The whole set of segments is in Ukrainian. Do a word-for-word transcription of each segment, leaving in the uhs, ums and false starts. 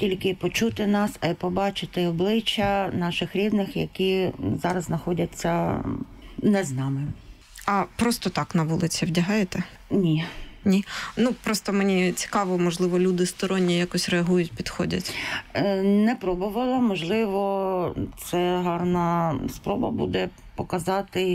тільки почути нас, а й побачити обличчя наших рідних, які зараз знаходяться не з нами. А просто так на вулиці вдягаєте? Ні. Ні. Ну, просто мені цікаво, можливо, люди сторонні якось реагують, підходять. Не пробувала. Можливо, це гарна спроба буде показати,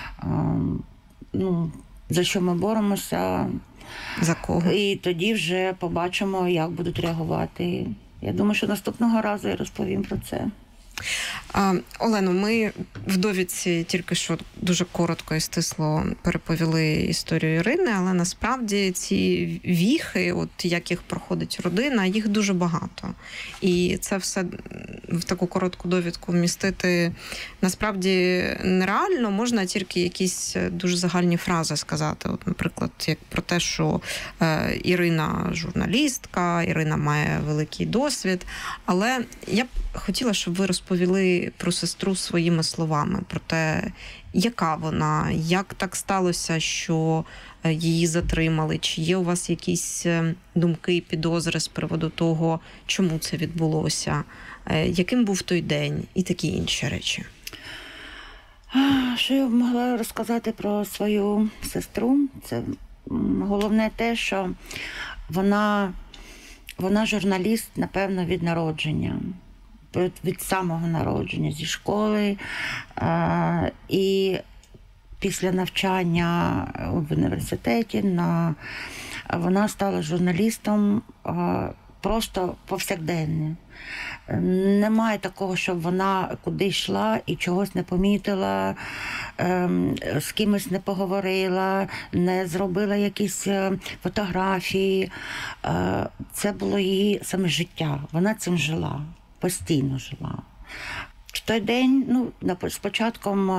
ну, за що ми боремося. За кого? І тоді вже побачимо, як будуть реагувати. Я думаю, що наступного разу я розповім про це. А, Олено, ми в довідці тільки що дуже коротко і стисло переповіли історію Ірини, але насправді ці віхи, от як їх проходить родина, їх дуже багато. І це все в таку коротку довідку вмістити насправді нереально, можна тільки якісь дуже загальні фрази сказати. От, наприклад, як про те, що е, Ірина журналістка, Ірина має великий досвід, але я б хотіла, щоб ви розповіли про сестру своїми словами, про те, яка вона, як так сталося, що її затримали, чи є у вас якісь думки, підозри з приводу того, чому це відбулося, яким був той день і такі інші речі. Що я б могла розказати про свою сестру? Це головне те, що вона, вона журналіст, напевно, від народження. Від самого народження, зі школи. І після навчання в університеті на... вона стала журналістом просто повсякденним. Немає такого, щоб вона куди йшла і чогось не помітила, з кимось не поговорила, не зробила якісь фотографії. Це було її саме життя. Вона цим жила, постійно жила. В той день, ну, з початком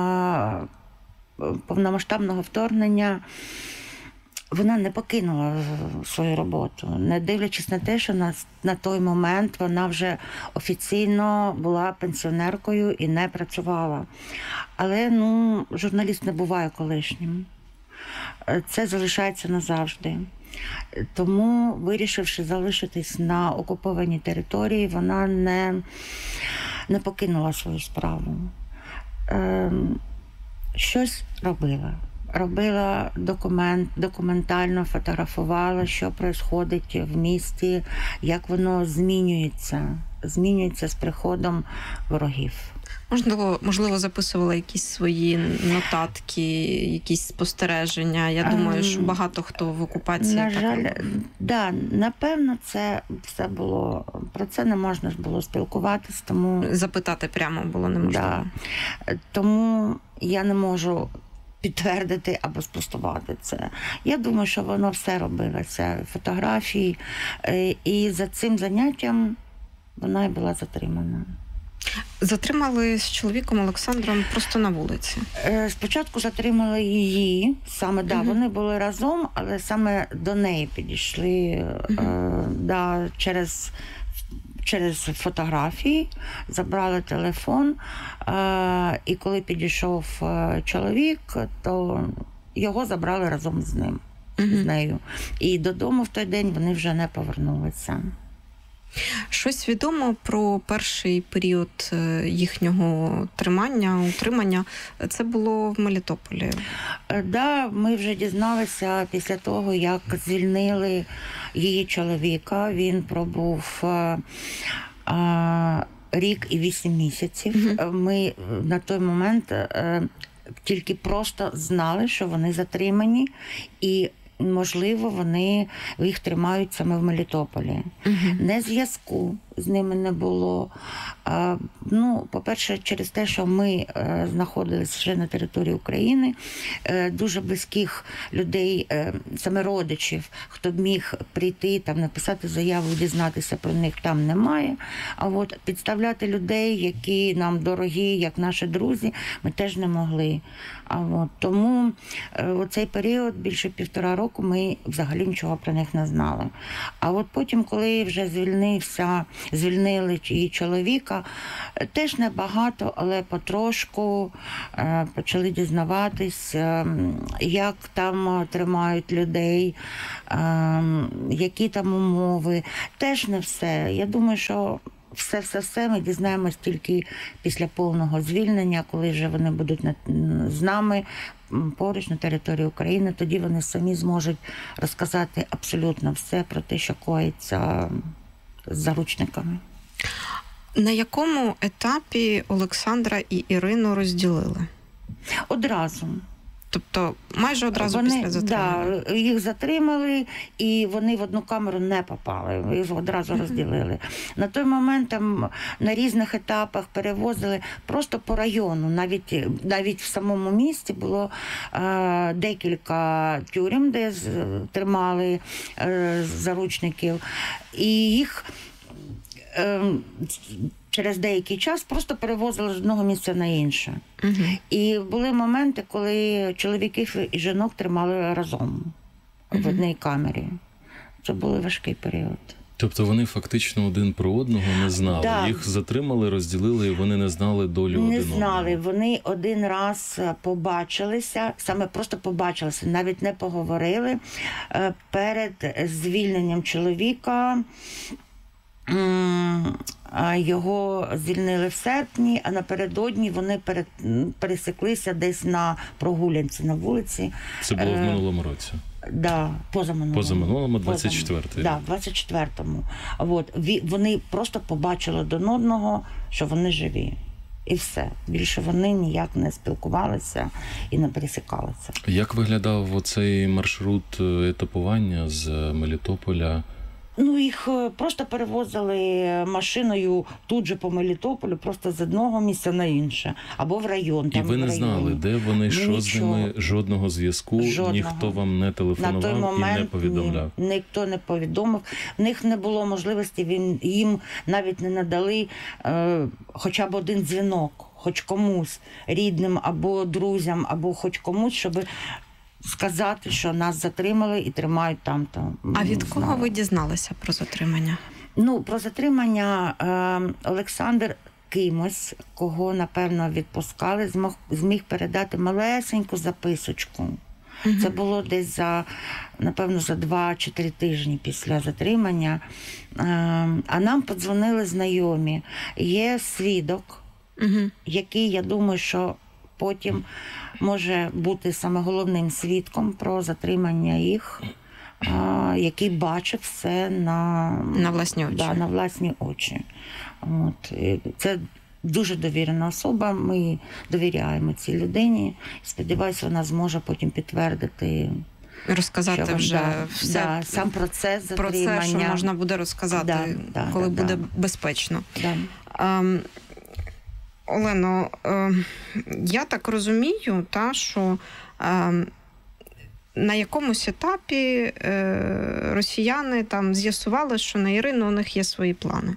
повномасштабного вторгнення, вона не покинула свою роботу, не дивлячись на те, що на, на той момент вона вже офіційно була пенсіонеркою і не працювала. Але, ну, журналіст не буває колишнім. Це залишається назавжди. Тому, вирішивши залишитись на окупованій території, вона не, не покинула свою справу. Ем, щось робила. Робила документ, документально фотографувала, що відбувається в місті, як воно змінюється, змінюється з приходом ворогів. Можливо, можливо, записувала якісь свої нотатки, якісь спостереження. Я думаю, що багато хто в окупації На так жаль, робив. да, напевно, це все було, про це не можна було спілкуватись, тому... Запитати прямо було неможливо. Да. Тому я не можу підтвердити або спростувати це. Я думаю, що воно все робилося, фотографії, і за цим заняттям вона і була затримана. Затримали з чоловіком Олександром просто на вулиці? Спочатку затримали її, саме, да, угу. Вони були разом, але саме до неї підійшли, угу. е, да, через, через фотографії, забрали телефон, е, і коли підійшов чоловік, то його забрали разом з ним, угу. з нею. І додому в той день вони вже не повернулися. Щось відомо про перший період їхнього тримання, утримання? Це було в Мелітополі? Так, да, ми вже дізналися після того, як звільнили її чоловіка. Він пробув а, а, рік і вісім місяців. Mm-hmm. Ми на той момент а, тільки просто знали, що вони затримані, і можливо, вони їх тримають саме в Мелітополі. Uh-huh. Не зв'язку з ними не було. А, ну, по-перше, через те, що ми а, знаходилися вже на території України, а, дуже близьких людей, а, саме родичів, хто б міг прийти, там, написати заяву, дізнатися про них, там немає. А от підставляти людей, які нам дорогі, як наші друзі, ми теж не могли. А от, тому у цей період, більше півтора року, ми взагалі нічого про них не знали. А от потім, коли вже звільнився звільнили її чоловіка. Теж небагато, але потрошку е, почали дізнаватись, е, як там тримають людей, е, які там умови. Теж не все. Я думаю, що все-все-все ми дізнаємось тільки після повного звільнення, коли вже вони будуть на, з нами поруч на території України. Тоді вони самі зможуть розказати абсолютно все про те, що коїться з заручниками. На якому етапі Олександра і Ірину розділили? Одразу. Тобто майже одразу вони, після затримання? Да, їх затримали, і вони в одну камеру не попали, їх одразу mm-hmm. розділили. На той момент там на різних етапах перевозили просто по району. Навіть, навіть в самому місті було е, декілька тюрем, де з, тримали е, заручників, і їх е, через деякий час просто перевозили з одного місця на інше. Угу. І були моменти, коли чоловіків і жінок тримали разом угу. в одній камері. Це був важкий період. Тобто вони фактично один про одного не знали? Да. Їх затримали, розділили, і вони не знали долю один одного? Не знали. Вони один раз побачилися, саме просто побачилися, навіть не поговорили. Перед звільненням чоловіка його звільнили в серпні, а напередодні вони перед, пересеклися десь на прогулянці на вулиці. Це було в минулому році? Да, позаминулому. Позаминулому, двадцять четвертий. Так, да, двадцять четвертому. От, вони просто побачили один одного, що вони живі. І все. Більше вони ніяк не спілкувалися і не пересікалися. Як виглядав оцей маршрут етапування з Мелітополя? Ну, їх просто перевозили машиною тут же по Мелітополю, просто з одного місця на інше, або в район. Там, і ви не знали, де вони, ну, що нічого. З ними, жодного зв'язку, жодного. Ніхто вам не телефонував на той момент, і не повідомляв? Ні, ніхто не повідомив. В них не було можливості, він, їм навіть не надали е, хоча б один дзвінок, хоч комусь, рідним або друзям, або хоч комусь, щоб сказати, що нас затримали і тримають там-то. А від кого знали. Ви дізналися про затримання? Ну, про затримання е, Олександр кимось, кого, напевно, відпускали, змог, зміг передати малесеньку записочку. Угу. Це було десь за, напевно, за два чи три тижні після затримання. Е, а нам подзвонили знайомі. Є свідок, угу. який, я думаю, що потім може бути саме головним свідком про затримання їх, а, який бачив все на, на власні очі. Да, на власні очі. От. Це дуже довірена особа, ми довіряємо цій людині. Сподіваюся, вона зможе потім підтвердити. Розказати що, вже да, все, да, сам процес затримання. Про це, що можна буде розказати, да, да, коли да, буде да. безпечно. Да. А, Олено, я так розумію, та, що на якомусь етапі росіяни там з'ясували, що на Ірину у них є свої плани.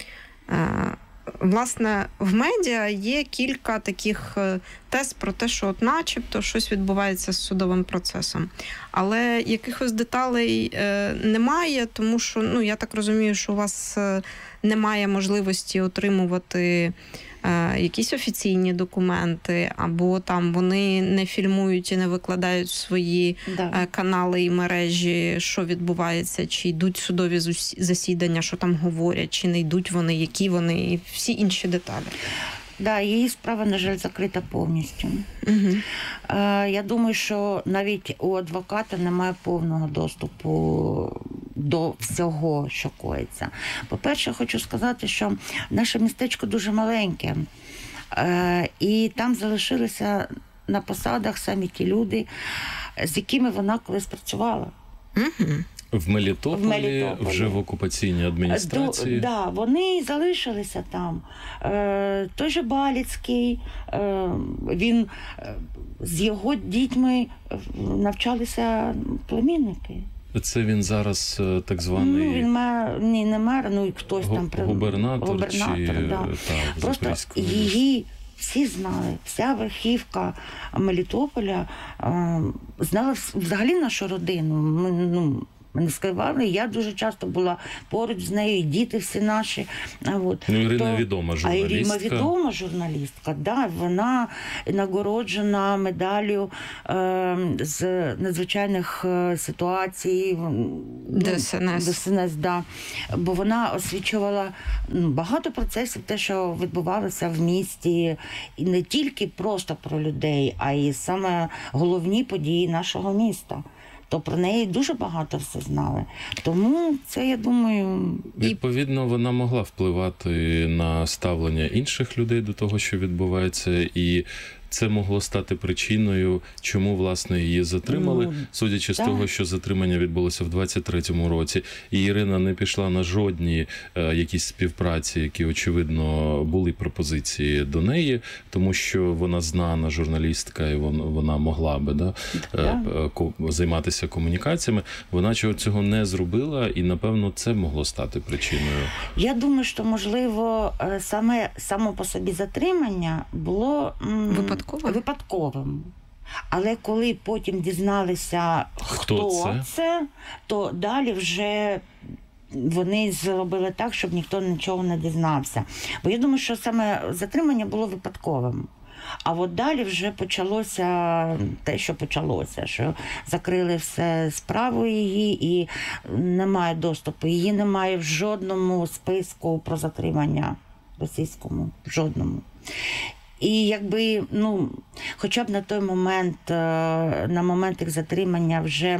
Власне, в медіа є кілька таких тез про те, що от начебто щось відбувається з судовим процесом. Але якихось деталей немає, тому що, ну, я так розумію, що у вас немає можливості отримувати якісь офіційні документи, або там вони не фільмують і не викладають в свої да. канали і мережі, що відбувається, чи йдуть судові засідання, що там говорять, чи не йдуть вони, які вони, і всі інші деталі. Да, її справа, на жаль, закрита повністю. Угу. Е, я думаю, що навіть у адвоката немає повного доступу до всього, що коїться. По-перше, хочу сказати, що наше містечко дуже маленьке, е, і там залишилися на посадах самі ті люди, з якими вона колись працювала. Угу. В Мелітополі, в Мелітополі, вже в окупаційній адміністрації? Так, да, вони залишилися там. Е, той же Баліцький, е, він, е, з його дітьми навчалися племінники. Це він зараз так званий... Ну, він мер, ні, не мер, ну і хтось там... Губернатор, губернатор чи... Да. Та, просто її всі знали, вся верхівка Мелітополя е, знала взагалі нашу родину. Ми, ну, Ми не скривали. Я дуже часто була поруч з нею, і діти всі наші. От. Ну, Ірина То... відома А Ірина журналістка. відома журналістка, да, вона нагороджена медаллю е, з надзвичайних е, ситуацій. ДСНС. ДСНС, да. Бо вона освічувала ну, багато процесів, те, що відбувалося в місті, і не тільки просто про людей, а й саме головні події нашого міста. То про неї дуже багато все знали. Тому це, я думаю... Відповідно, вона могла впливати на ставлення інших людей до того, що відбувається, і це могло стати причиною, чому, власне, її затримали, ну, судячи з так. того, що затримання відбулося в двадцять третьому році, і Ірина не пішла на жодні е, якісь співпраці, які, очевидно, були пропозиції до неї, тому що вона знана журналістка, і вона, вона могла би да, е, ко, займатися комунікаціями. Вона чого цього не зробила, і, напевно, це могло стати причиною. Я думаю, що, можливо, саме само по собі затримання було... М- Випадково? Випадковим. Але коли потім дізналися, Хто хто, це? це, то далі вже вони зробили так, щоб ніхто нічого не дізнався. Бо я думаю, що саме затримання було випадковим. А от далі вже почалося те, що почалося, що закрили все справу її і немає доступу. Її немає в жодному списку про затримання російському, в жодному. І якби, ну, хоча б на той момент, на момент їх затримання вже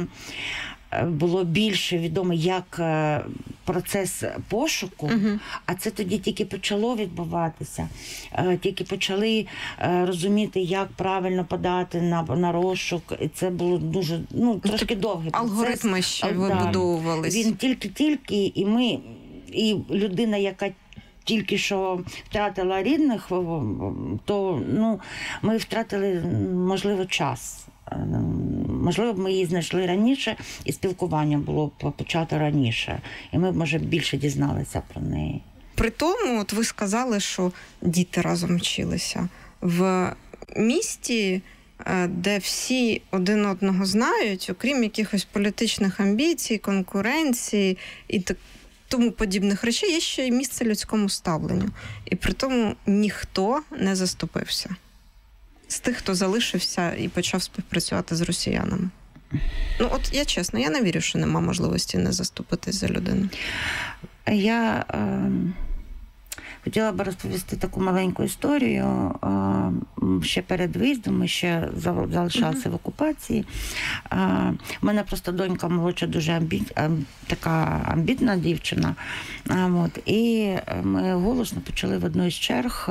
було більше відомо, як процес пошуку, Угу. а це тоді тільки почало відбуватися, тільки почали розуміти, як правильно подати на, на розшук, і це було дуже, ну, трошки довгий процес. Алгоритми ще Да. вибудовувались. Він тільки-тільки, і ми, і людина, яка тільки що втратила рідних, то ну, ми втратили, можливо, час. Можливо, б ми її знайшли раніше, і спілкування було б почато раніше. І ми б, може, більше дізналися про неї. При тому, от ви сказали, що діти разом вчилися. В місті, де всі один одного знають, окрім якихось політичних амбіцій, конкуренції і так, тому подібних речей, є ще й місце людському ставленню. І при тому ніхто не заступився з тих, хто залишився і почав співпрацювати з росіянами. Ну, от я чесно, я не вірю, що нема можливості не заступитись за людину. Я е, хотіла б розповісти таку маленьку історію. Е, ще перед виїздом ми ще залишалися mm-hmm. в окупації. Е, у мене просто донька молодша, дуже амбі... така амбітна дівчина. Е, от, і ми голосно почали в одну із черг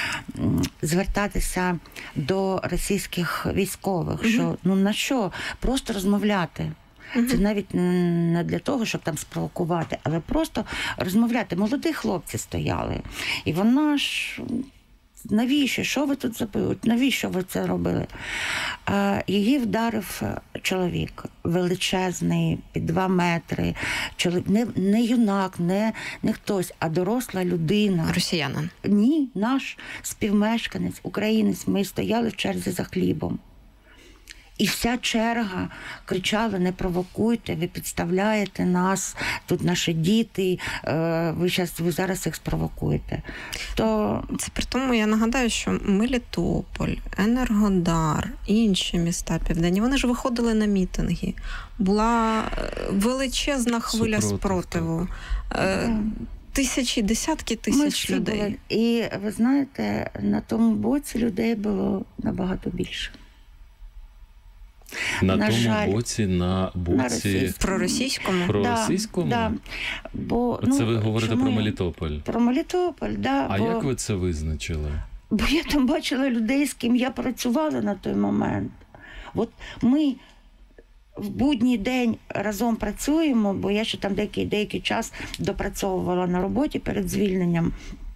звертатися до російських військових, mm-hmm. що ну на що? Просто розмовляти. Це навіть не для того, щоб там спровокувати, але просто розмовляти. Молоді хлопці стояли. І вона ж, навіщо? Що ви тут забили? Навіщо ви це робили? А, її вдарив чоловік величезний, під два метри. Чоловік, не, не юнак, не, не хтось, а доросла людина. Росіянин? Ні, наш співмешканець, українець. Ми стояли в черзі за хлібом. І вся черга кричала: не провокуйте, ви підставляєте нас, тут наші діти, ви, щас, ви зараз їх спровокуєте. То... Це при тому, я нагадаю, що Мелітополь, Енергодар, інші міста південні, вони ж виходили на мітинги. Була величезна хвиля Супротив, спротиву. Так. Тисячі, десятки тисяч людей. Були. І ви знаєте, на тому боці людей було набагато більше. На, на тому жаль, боці, на боці... На проросійському? Про да, російському? Да. Бо, Це ну, ви говорите чому? про Мелітополь? Про Мелітополь, так. Да, а бо... як ви це визначили? Бо я там бачила людей, з ким я працювала на той момент. От ми в будній день разом працюємо, бо я ще там деякий, деякий час допрацьовувала на роботі перед звільненням.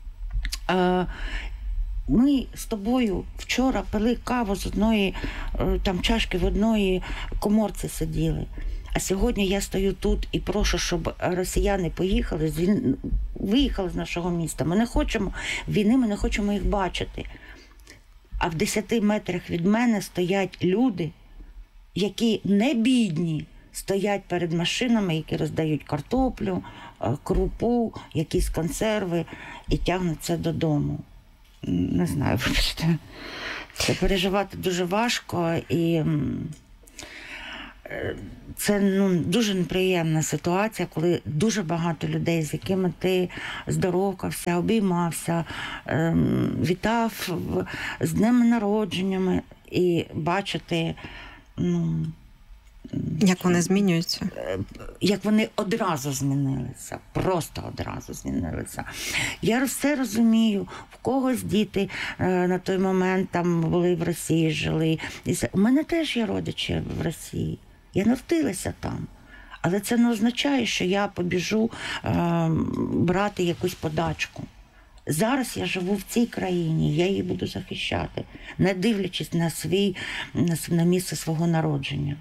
Ми з тобою вчора пили каву з одної там чашки, в одної коморці сиділи. А сьогодні я стою тут і прошу, щоб росіяни поїхали, звіль... виїхали з нашого міста. Ми не хочемо війни, ми не хочемо їх бачити. А в десяти метрах від мене стоять люди, які не бідні, стоять перед машинами, які роздають картоплю, е, крупу, якісь консерви і тягнуть це додому. Не знаю, вибачте. Це переживати дуже важко, і м, е, це ну, дуже неприємна ситуація, коли дуже багато людей, з якими ти здоровкався, обіймався, ем, вітав в- з днями народженнями, і бачити, ну, Як вони змінюються? як вони одразу змінилися, просто одразу змінилися. Я все розумію, в когось діти е, на той момент там були в Росії, жили. І все. У мене теж є родичі в Росії. Я народилася там. Але це не означає, що я побіжу е, брати якусь подачку. Зараз я живу в цій країні, я її буду захищати, не дивлячись на свій, на, с- на місце свого народження.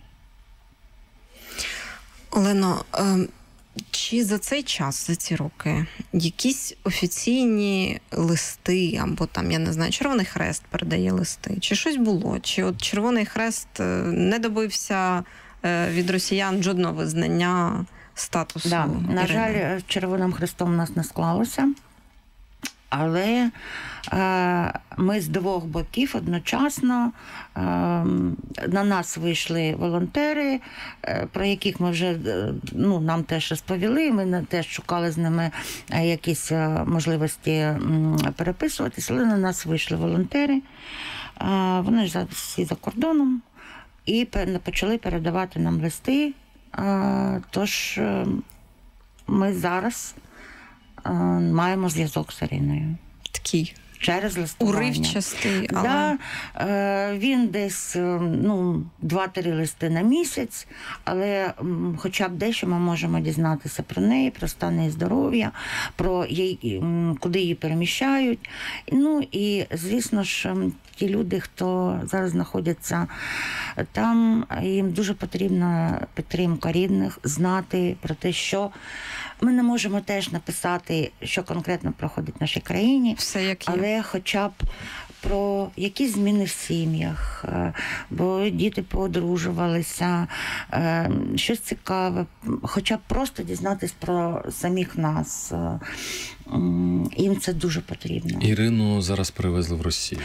Олено, е, чи за цей час, за ці роки, якісь офіційні листи, або там, я не знаю, Червоний Хрест передає листи, чи щось було? Чи от Червоний Хрест е, не добився е, від росіян жодного визнання статусу Да, на Ірини? жаль, Червоним Хрестом у нас не склалося. Але е, ми з двох боків одночасно е, на нас вийшли волонтери, е, про яких ми вже е, ну, нам теж розповіли. Ми на- теж шукали з ними е, якісь е, можливості м, переписуватися, але на нас вийшли волонтери. Е, вони ж зараз всі за кордоном і пе- почали передавати нам листи. Е, тож е, ми зараз е, маємо зв'язок з Іриною Такий через листування. уривчастий, але Да, е, він десь е, ну, два-три листи на місяць, але м, хоча б дещо ми можемо дізнатися про неї, про стан її здоров'я, про її, м, куди її переміщають. Ну і, звісно ж, м, ті люди, хто зараз знаходяться там, їм дуже потрібна підтримка рідних, знати про те, що ми не можемо теж написати, що конкретно проходить в нашій країні, все як є. але хоча б про якісь зміни в сім'ях, е, бо діти поодружувалися, е, щось цікаве, хоча б просто дізнатись про самих нас. Е, м, Їм це дуже потрібно. Ірину зараз перевезли в Росію.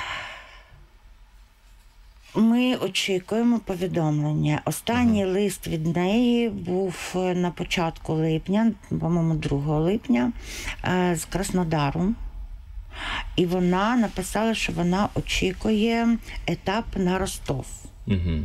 Ми очікуємо повідомлення. Останній лист від неї був на початку липня, по-моєму, другого липня, е, з Краснодару. І вона написала, що вона очікує етап на Ростов. Угу.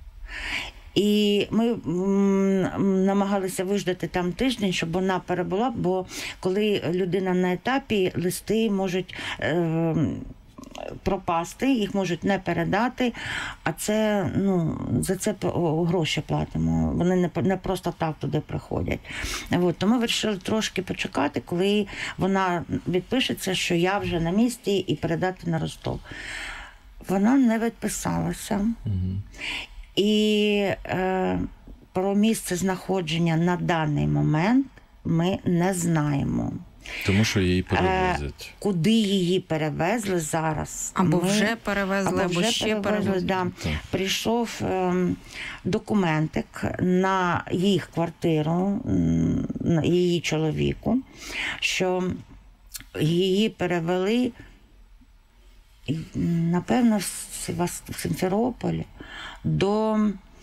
І ми м, намагалися виждати там тиждень, щоб вона перебула, бо коли людина на етапі, листи можуть е, пропасти, їх можуть не передати, а це, ну, за це о, гроші платимо. Вони не, не просто так туди приходять. От, то ми вирішили трошки почекати, коли вона відпишеться, що я вже на місці, і передати на Ростов. Вона не відписалася. Угу. І е, про місце знаходження на даний момент ми не знаємо. Тому що її перевозять. Куди її перевезли зараз? Або ми- вже перевезли, або, вже ще перевезли, перевезли. да. Так. Прийшов е, документик на їх квартиру, м, на її чоловіку, що її перевели, м, напевно, в Севас- в Симферополь до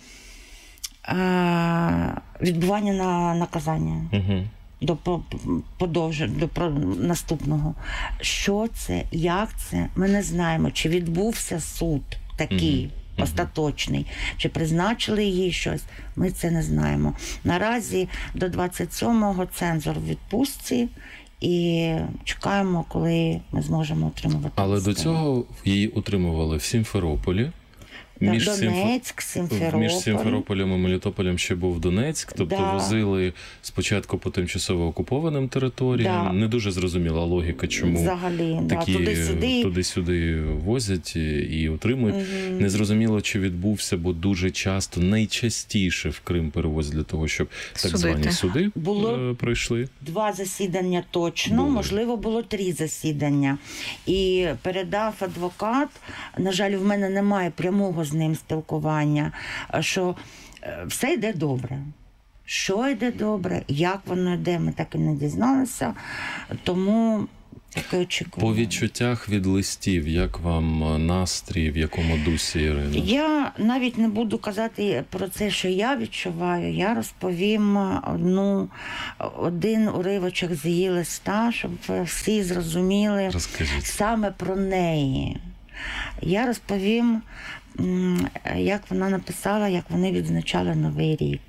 е, відбування на наказання. Угу. До по- подовження, до про- наступного. Що це, як це, ми не знаємо. Чи відбувся суд такий Мгм. Мгм. остаточний, чи призначили їй щось, ми це не знаємо. Наразі до двадцять сьомого цензор в відпустці, і чекаємо, коли ми зможемо отримувати. Але листи. до цього її утримували в Сімферополі. Да, Між Сімфе- Донецьк, Симферополь. Між Сімферополем і Мелітополем ще був Донецьк, тобто Да. возили спочатку по тимчасово окупованим територіям. Да. Не дуже зрозуміла логіка, чому Взагалі, да, такі туди-сюди. туди-сюди возять і, і утримують. Мгм. Незрозуміло, чи відбувся, бо дуже часто, найчастіше в Крим перевозять для того, щоб так Судити. звані суди Було е, пройшли. Два засідання точно, Були. можливо, було три засідання. І передав адвокат, на жаль, в мене немає прямого з ним спілкування, що е, все йде добре. Що йде добре, як воно йде, ми так і не дізналися. Тому таке очікування. По відчуттях від листів, як вам настрій, в якому дусі, Ірина? Я навіть не буду казати про це, що я відчуваю. Я розповім одну, один уривочок з її листа, щоб всі зрозуміли Розкажіть. саме про неї. Я розповім, м, як вона написала, як вони відзначали Новий рік.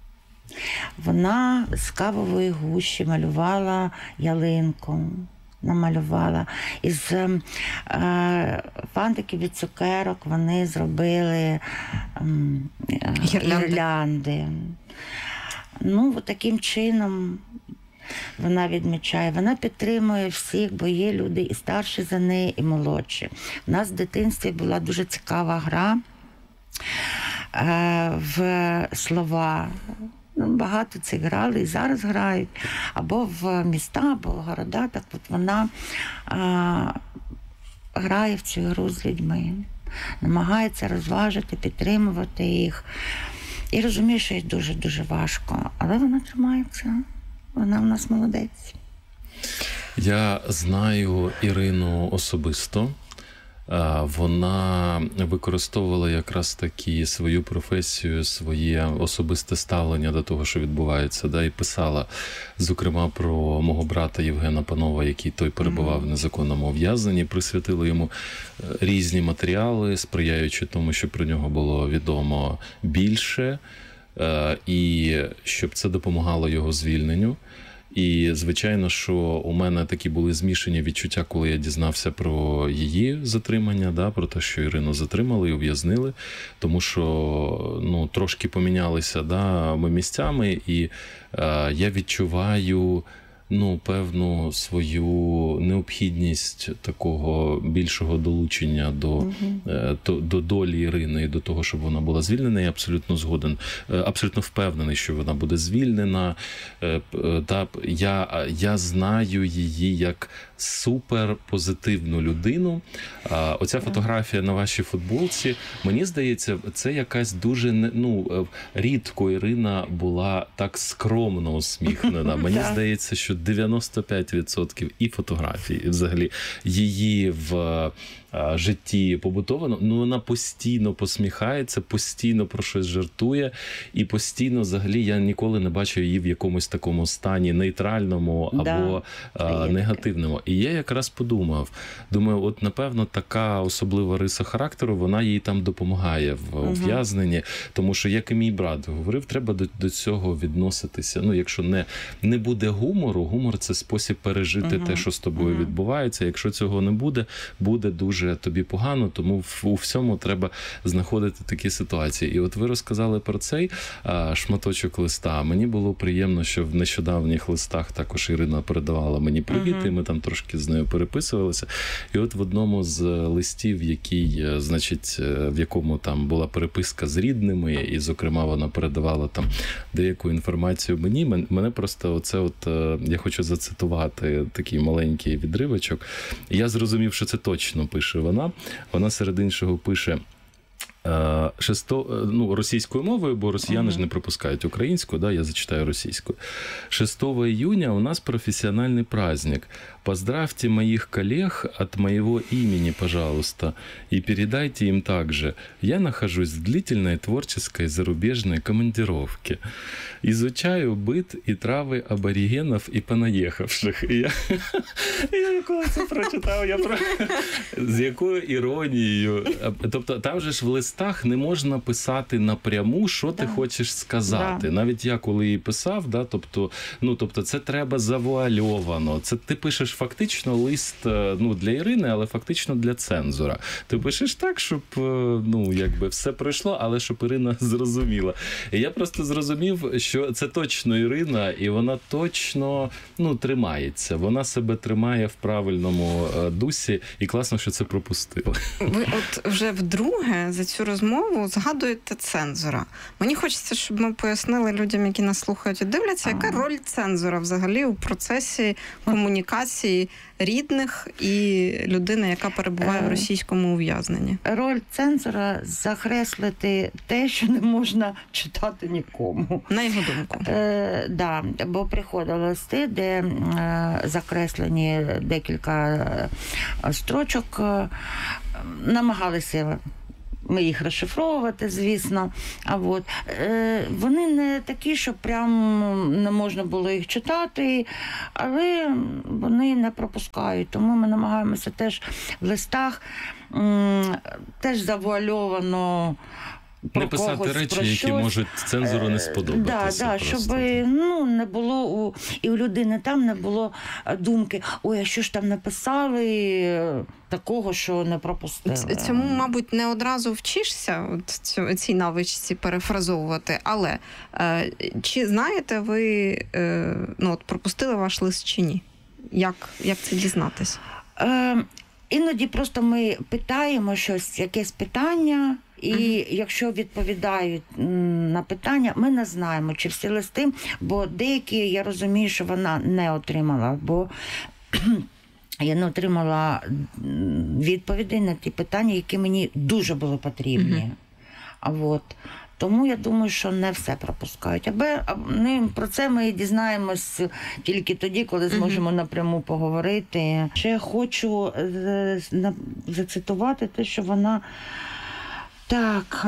Вона з кавової гущі малювала ялинку. Намалювала. Із е, фантиків від цукерок вони зробили е, Гірлянди. гірлянди. Ну, от таким чином вона відмічає. Вона підтримує всіх, бо є люди і старші за неї, і молодші. У нас в дитинстві була дуже цікава гра е, в слова. Ну, багато цих грали і зараз грають. Або в міста, або в города. Так от вона а, грає в цю гру з людьми. Намагається розважити, підтримувати їх. І розуміє, що їй дуже-дуже важко. Але вона тримається. Вона в нас молодець. Я знаю Ірину особисто. Вона використовувала якраз таки свою професію, своє особисте ставлення до того, що відбувається, да, і писала, зокрема, про мого брата Євгена Панова, який той перебував в незаконному ув'язненні, присвятила йому різні матеріали, сприяючи тому, що про нього було відомо більше, і щоб це допомагало його звільненню. І, звичайно, що у мене такі були змішані відчуття, коли я дізнався про її затримання, да, про те, що Ірину затримали і ув'язнили, тому що ну, трошки помінялися, да, ми місцями, і е, я відчуваю ну, певну свою необхідність такого більшого долучення до, угу. е, до, до долі Ірини і до того, щоб вона була звільнена. Я абсолютно згоден, е, абсолютно впевнений, що вона буде звільнена. Е, е, та, я, я знаю її як суперпозитивну людину. А, оця фотографія на вашій футболці, мені здається, це якась дуже, ну, рідко Ірина була так скромно усміхнена. Мені здається, що дев'яносто п'ять відсотків і фотографій, і взагалі її в житті побутовано, ну вона постійно посміхається, постійно про щось жартує, і постійно, взагалі, я ніколи не бачу її в якомусь такому стані нейтральному або да, а, негативному. І я якраз подумав, думаю, от, напевно, така особлива риса характеру, вона їй там допомагає в ув'язненні, тому що, як і мій брат говорив, треба до, до цього відноситися. Ну, якщо не, не буде гумору, гумор – це спосіб пережити uh-huh. те, що з тобою uh-huh. відбувається. Якщо цього не буде, буде дуже тобі погано, тому у всьому треба знаходити такі ситуації. І от ви розказали про цей а, шматочок листа. Мені було приємно, що в нещодавніх листах також Ірина передавала мені привіти, uh-huh. ми там трошки з нею переписувалися. І от в одному з листів, який, значить, в якому там була переписка з рідними, і, зокрема, вона передавала там деяку інформацію мені, мене просто оце от, я хочу зацитувати такий маленький відривочок. Я зрозумів, що це точно пише вона. Вона серед іншого пише шесто, ну, російською мовою, бо росіяни uh-huh. ж не пропускають українську, да, я зачитаю російською. шестого июня у нас профессиональный праздник. Поздравьте моих коллег от моего имени, пожалуйста, и передайте им также. Я нахожусь в длительной творческой зарубежной командировке. Изучаю быт и травы аборигенов и понаехавших. І я, я коли це прочитав, я про... з якою іронією. Тобто там же ж в листах не можна писати напряму, що да. ти хочеш сказати. Да. Навіть я коли її писав, да, тобто, ну, тобто це треба завуальовано. Це ти пишеш фактично лист, ну, для Ірини, але фактично для цензора. Ти пишеш так, щоб, ну, якби все пройшло, але щоб Ірина зрозуміла. І я просто зрозумів, що це точно Ірина, і вона точно, ну, тримається. Вона себе тримає в правильному дусі, і класно, що це пропустила. Ви от вже вдруге за цю розмову згадуєте цензора. Мені хочеться, щоб ми пояснили людям, які нас слухають і дивляться, яка роль цензора взагалі у процесі комунікації рідних і людини, яка перебуває в російському ув'язненні. Роль цензора – закреслити те, що не можна читати нікому. На його думку. Е, да, бо приходили листи, де е, закреслені декілька е, строчок, е, намагалися ми їх розшифровувати, звісно. А от е, вони не такі, що прям не можна було їх читати, але вони не пропускають. Тому ми намагаємося теж в листах м, теж завуальовано про Не писати когось, речі, про які щось. можуть цензору не сподобатися. Да, да, щоб ну, не було у, і у людини там не було думки, ой, а що ж там написали такого, що не пропустили. Цьому, мабуть, не одразу вчишся, от цю, цій навичці перефразовувати, але е, чи знаєте ви, е, ну, от пропустили ваш лист чи ні? Як, як це дізнатись? Е, іноді просто ми питаємо щось, якесь питання, і uh-huh. якщо відповідають на питання, ми не знаємо, чи всі листи, бо деякі, я розумію, що вона не отримала, бо я не отримала відповідей на ті питання, які мені дуже були потрібні. Uh-huh. А от. Тому я думаю, що не все пропускають. Аби ну, про це ми дізнаємось тільки тоді, коли зможемо uh-huh. напряму поговорити. Ще я хочу зацитувати те, що вона так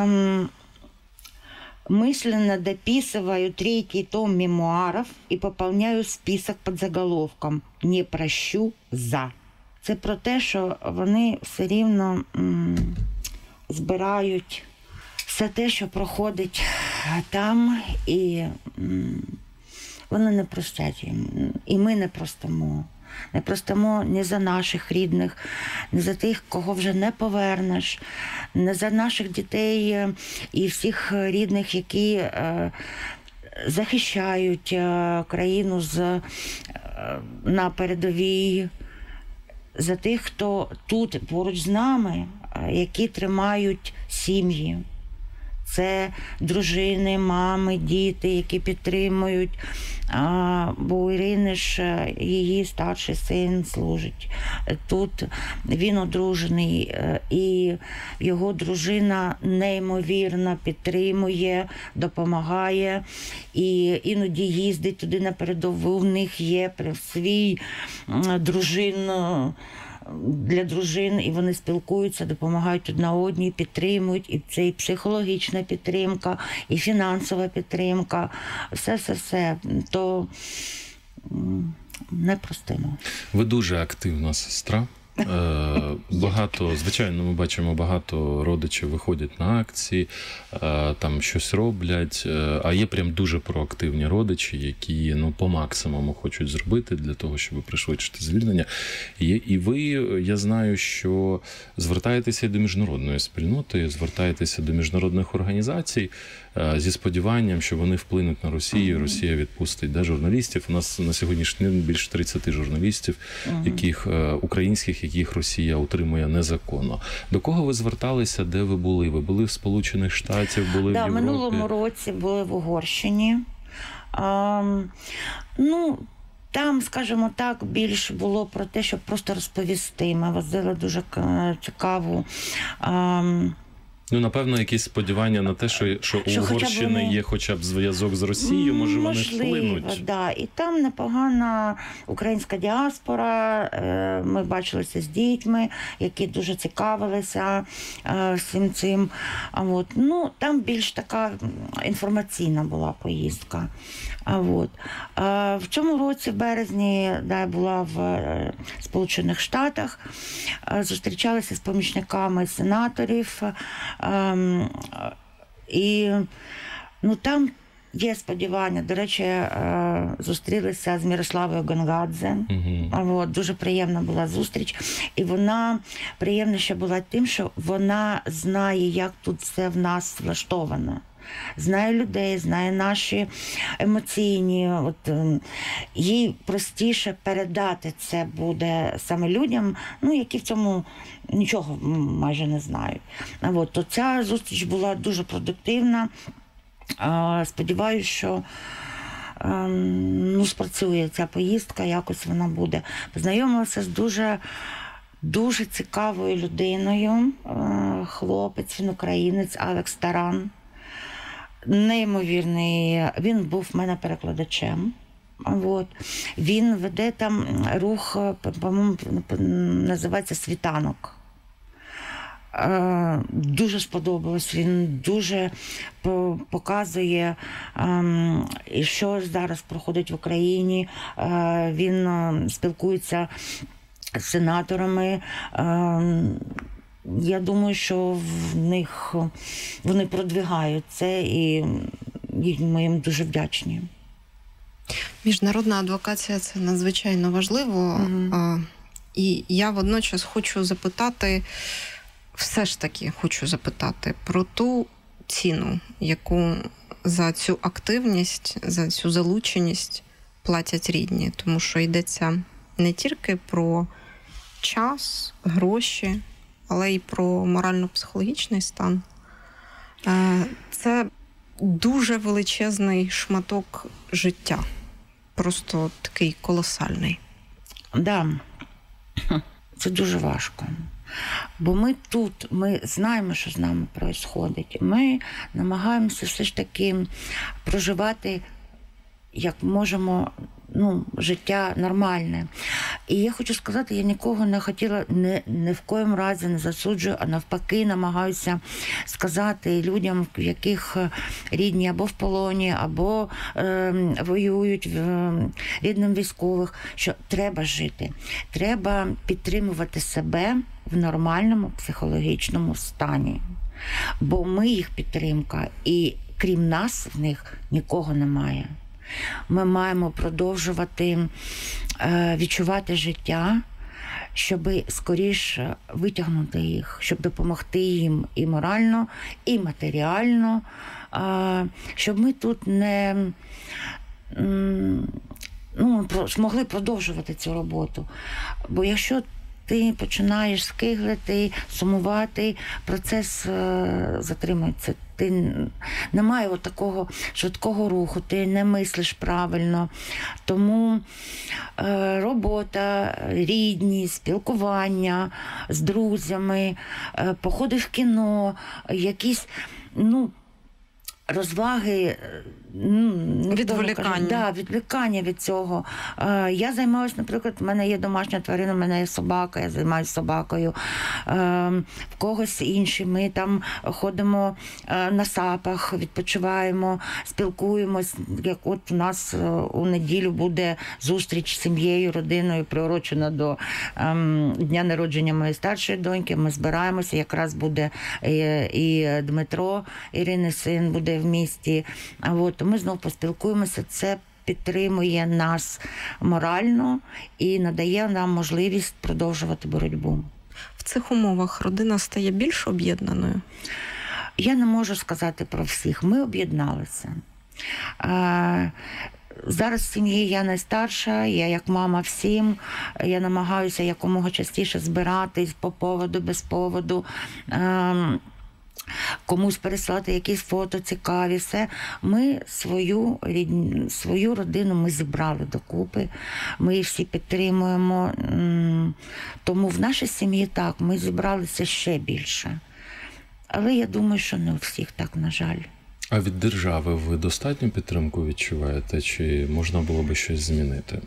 мысленно дописываю третий том мемуаров и пополняю список під заголовком «Не прощу за». Це про те, що вони все рівно м, збирають все те, що проходить там, і м, вони не простять їм. І ми не простимо. Не простимо ні за наших рідних, ні за тих, кого вже не повернеш, не за наших дітей і всіх рідних, які е, захищають е, країну з, е, на передовій, за тих, хто тут поруч з нами, е, які тримають сім'ї. Це дружини, мами, діти, які підтримують. А, бо у Ірини ж її старший син служить. Тут він одружений, і його дружина неймовірно підтримує, допомагає. І іноді їздить туди на передову. В них є свій дружин, для дружин, і вони спілкуються, допомагають одна одній, підтримують, і це і психологічна підтримка, і фінансова підтримка, все-все-все, то непростимо. Ви дуже активна сестра. Багато, звичайно, ми бачимо, багато родичів виходять на акції, там щось роблять, а є прям дуже проактивні родичі, які ну, по максимуму хочуть зробити для того, щоб пришвидшити звільнення. І, і ви, я знаю, що звертаєтеся до міжнародної спільноти, звертаєтеся до міжнародних організацій зі сподіванням, що вони вплинуть на Росію, Росія відпустить да, журналістів. У нас на сьогоднішній день більше тридцять журналістів, яких українських, яких Росія утримує незаконно. До кого ви зверталися, де ви були? Ви були в Сполучених Штатах, були да, в Європі? В минулому році були в Угорщині. А, ну, там, скажімо так, більш було про те, щоб просто розповісти. Ми возили дуже цікаву... А, Ну, напевно, якісь сподівання на те, що, що у що Угорщини вони... є хоча б зв'язок з Росією, може вони Можливо, вплинуть. Да. І там непогана українська діаспора, ми бачилися з дітьми, які дуже цікавилися всім цим. От. Ну, там більш така інформаційна була поїздка. От. В цьому році, в березні, да, була в Сполучених Штатах, зустрічалася з помічниками сенаторів, і ну, там є сподівання. До речі, зустрілися з Мірославою Гонгадзе. Угу. От, дуже приємна була зустріч. І вона приємна ще була тим, що вона знає, як тут все в нас влаштовано. знає людей, знає наші емоційні. От, ем, їй простіше передати це буде саме людям, ну, які в цьому нічого майже не знають. А от, то ця зустріч була дуже продуктивна. А, сподіваюсь, що ем, ну, спрацює ця поїздка, якось вона буде. Познайомилася з дуже Дуже цікавою людиною, хлопець, він українець, Алекс Таран. Неймовірний, він був в мене перекладачем. От. Він веде там рух, по-моєму, називається «Світанок». Дуже сподобалось, він дуже показує, що зараз проходить в Україні. Він спілкується з сенаторами. Я думаю, що в них вони продвигають це, і ми їм дуже вдячні. Міжнародна адвокація – це надзвичайно важливо. Mm-hmm. І я водночас хочу запитати, все ж таки хочу запитати про ту ціну, яку за цю активність, за цю залученість платять рідні. Тому що йдеться не тільки про час, гроші, але й про морально-психологічний стан. Це дуже величезний шматок життя. Просто такий колосальний. Так, да. Це дуже важко. Бо ми тут, ми знаємо, що з нами відбувається. Ми намагаємося все ж таки проживати, як можемо, ну, життя нормальне. І я хочу сказати, я нікого не хотіла, не, не в коєму разі не засуджую, а навпаки намагаюся сказати людям, в яких рідні або в полоні, або е, воюють в, рідним військових, що треба жити. Треба підтримувати себе в нормальному психологічному стані. Бо ми їх підтримка, і крім нас в них нікого немає. Ми маємо продовжувати е, відчувати життя, щоб скоріше витягнути їх, щоб допомогти їм і морально, і матеріально, е, щоб ми тут не м, ну, про, змогли продовжувати цю роботу. Бо якщо ти починаєш скиглити, сумувати, процес е, затримується. Ти немає от такого швидкого руху, ти не мислиш правильно. Тому е, робота, рідні, спілкування з друзями, е, походи в кіно, якісь, ну, розваги, відволікання. Да, відволікання від цього. Я займаюся, наприклад, в мене є домашня тварина, в мене є собака, я займаюся собакою. В когось інші. Ми там ходимо на сапах, відпочиваємо, спілкуємось. Як от у нас у неділю буде зустріч з сім'єю, родиною, приурочена до дня народження моєї старшої доньки. Ми збираємося, якраз буде і Дмитро, Ірини син, буде в місті. А от ми знову поспілкуємося. Це підтримує нас морально і надає нам можливість продовжувати боротьбу. В цих умовах родина стає більш об'єднаною? Я не можу сказати про всіх. Ми об'єдналися. Зараз в сім'ї я найстарша, я як мама всім. Я намагаюся якомога частіше збиратись по поводу, без поводу. Комусь переслати якісь фото цікаві, все. Ми свою, рідні, свою родину ми зібрали докупи, ми її всі підтримуємо. Тому в нашій сім'ї так, ми зібралися ще більше. Але я думаю, що не у всіх так, на жаль. А від держави ви достатню підтримку відчуваєте? Чи можна було би щось змінити?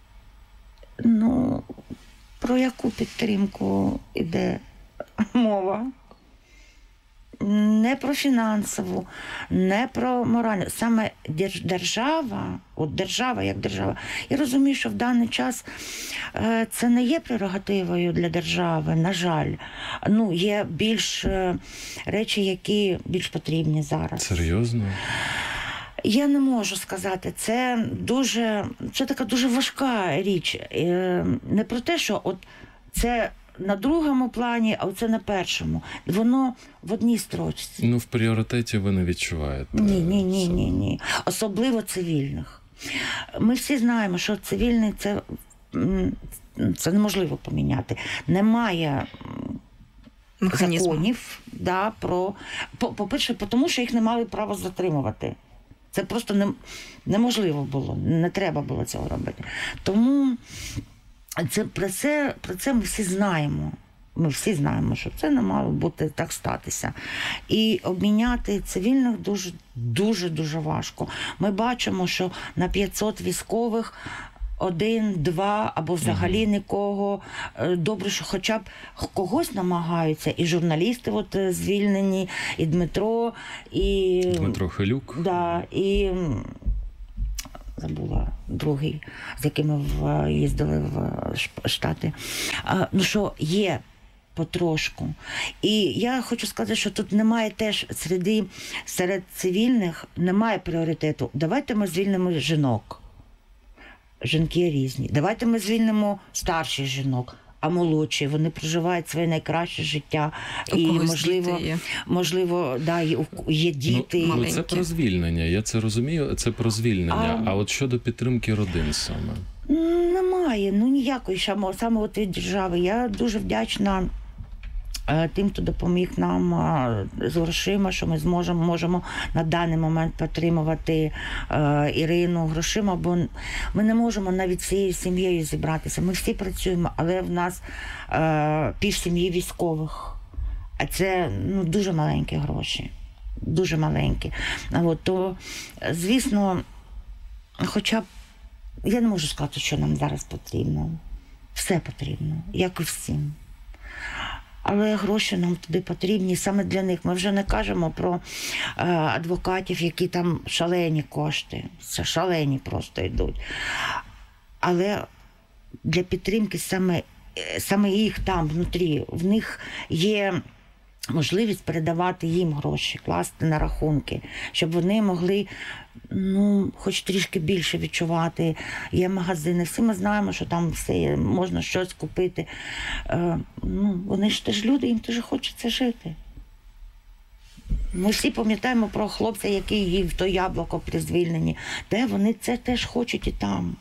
Ну, про яку підтримку йде мова? Не про фінансову, не про моральну. Саме держава, от держава як держава. Я розумію, що в даний час це не є прерогативою для держави, на жаль. Ну, є більш речі, які більш потрібні зараз. Серйозно? Я не можу сказати. Це дуже, це така дуже важка річ. Не про те, що от це на другому плані, а оце на першому. Воно в одній строчці. Ну, в пріоритеті ви не відчуваєте. Ні, ні, ні, ні, ні. Особливо цивільних. Ми всі знаємо, що цивільний це, це неможливо поміняти. Немає Механізму. законів, да, про... По-перше, тому що їх не мали права затримувати. Це просто не... неможливо було, не треба було цього робити. Тому це, про, це, про це ми всі знаємо. Ми всі знаємо, що це не мало бути так статися. І обміняти цивільних дуже, дуже, дуже важко. Ми бачимо, що на п'ятсот військових один, два або взагалі нікого. Добре, що хоча б когось намагаються. І журналісти от звільнені, і Дмитро, і... Дмитро Хилюк. Да, і... забула другий, з яким ми їздили в Штати. А, ну що, є потрошку. І я хочу сказати, що тут немає теж серед, серед цивільних, немає пріоритету. Давайте ми звільнимо жінок. Жінки різні. Давайте ми звільнимо старших жінок, а молодші, вони проживають своє найкраще життя. У і, когось можливо, діти є. можливо, да, є, є діти. Ну, це про звільнення, я це розумію, це про звільнення. А, а от щодо підтримки родин саме? Немає, ну ніякої саме от від держави. Я дуже вдячна тим, хто допоміг нам з грошима, що ми зможемо можемо на даний момент підтримувати е, Ірину грошима, бо ми не можемо навіть всією сім'єю зібратися. Ми всі працюємо, але в нас е, пів сім'ї військових. А це ну, дуже маленькі гроші. Дуже маленькі. А от, то, звісно, хоча б я не можу сказати, що нам зараз потрібно. Все потрібно, як і всім. Але гроші нам туди потрібні саме для них. Ми вже не кажемо про е, адвокатів, які там шалені кошти. Це шалені просто йдуть. Але для підтримки саме, саме їх там, внутрі, в них є можливість передавати їм гроші, класти на рахунки, щоб вони могли, ну, хоч трішки більше відчувати. Є магазини, всі ми знаємо, що там все є, можна щось купити. Е, ну, вони ж теж люди, їм теж хочеться жити. Ми всі пам'ятаємо про хлопця, який їв то яблуко при звільненні. Де вони це теж хочуть і там.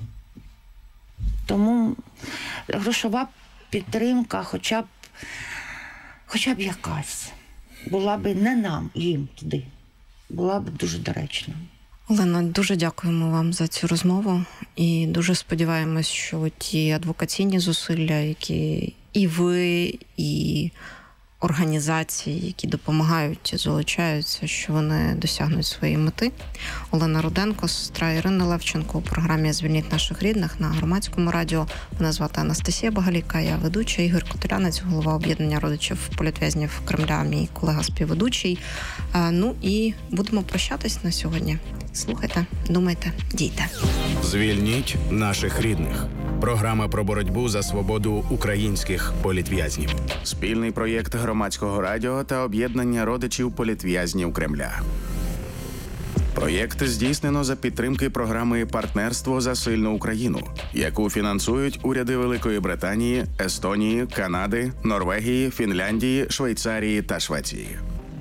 Тому грошова підтримка, хоча б Хоча б якась, була б не нам, їм туди, була б дуже доречна. Олена, дуже дякуємо вам за цю розмову і дуже сподіваємось, що ті адвокаційні зусилля, які і ви, і організації, які допомагають, залучаються, що вони досягнуть своєї мети. Олена Руденко, сестра Ірини Левченко у програмі «Звільніть наших рідних» на Громадському радіо. Мене звати Анастасія Багаліка, я ведуча, Ігор Котелянець, голова об'єднання родичів політв'язнів Кремля, мій колега-співведучий. Ну і будемо прощатись на сьогодні. Слухайте, думайте, дійте. «Звільніть наших рідних». Програма про боротьбу за свободу українських політв'язнів. Спільний проєкт Громадського радіо та об'єднання родичів політв'язнів Кремля. Проєкт здійснено за підтримки програми «Партнерство за сильну Україну», яку фінансують уряди Великої Британії, Естонії, Канади, Норвегії, Фінляндії, Швейцарії та Швеції.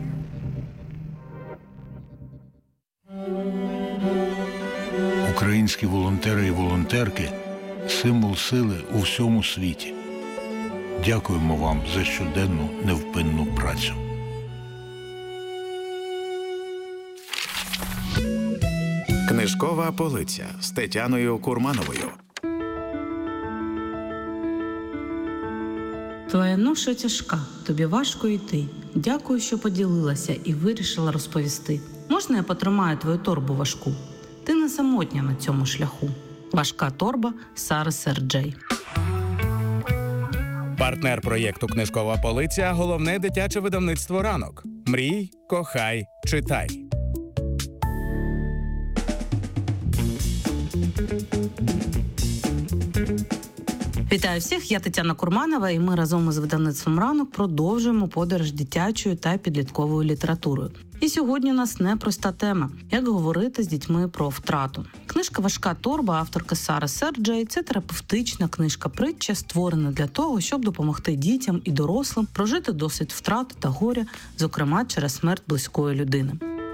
Українські волонтери і волонтерки – символ сили у всьому світі. Дякуємо вам за щоденну невпинну працю. Книжкова полиця з Тетяною Курмановою. Твоя ноша тяжка, тобі важко йти. Дякую, що поділилася і вирішила розповісти. Можна я потримаю твою торбу важку? Ти не самотня на цьому шляху. Важка торба Сари Серджей. Партнер проєкту «Книжкова полиця» – головне дитяче видавництво «Ранок». Мрій, кохай, читай. Вітаю всіх, я Тетяна Курманова, і ми разом із видавництвом «Ранок» продовжуємо подорож дитячою та підлітковою літературою. І сьогодні у нас непроста тема – як говорити з дітьми про втрату. Книжка «Важка торба» авторки Сари Серджей – це терапевтична книжка-притча, створена для того, щоб допомогти дітям і дорослим прожити досвід втрати та горя, зокрема через смерть близької людини.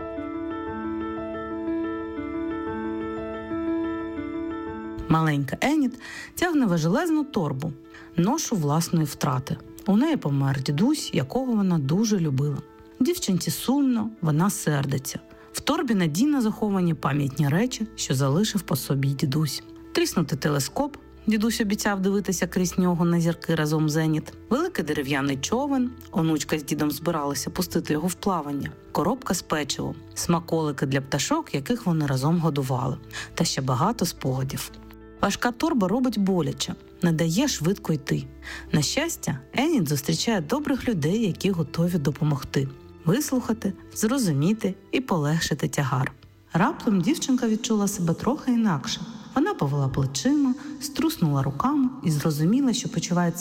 Маленька Еніт тягне важелезну торбу, ношу власної втрати. У неї помер дідусь, якого вона дуже любила. Дівчинці сумно, вона сердиться. В торбі надійно заховані пам'ятні речі, що залишив по собі дідусь. Тріснутий телескоп, дідусь обіцяв дивитися крізь нього на зірки разом з Еніт. Великий дерев'яний човен, онучка з дідом збиралися пустити його в плавання. Коробка з печивом, смаколики для пташок, яких вони разом годували. Та ще багато спогадів. Важка торба робить боляче, не дає швидко йти. На щастя, Еніт зустрічає добрих людей, які готові допомогти. Вислухати, зрозуміти і полегшити тягар. Раптом дівчинка відчула себе трохи інакше. Вона повела плечима, струснула руками і зрозуміла, що почувається